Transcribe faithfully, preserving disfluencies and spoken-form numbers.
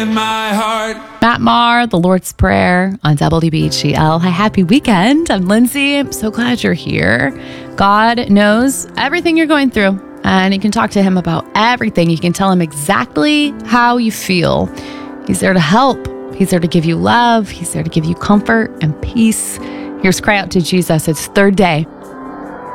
in my heart. Matt Maher, The Lord's Prayer on W B G L. Hi, happy weekend. I'm Lindsay. I'm so glad you're here. God knows everything you're going through, and you can talk to him about everything. You can tell him exactly how you feel. He's there to help. He's there to give you love. He's there to give you comfort and peace. Here's Cry Out to Jesus. It's third day.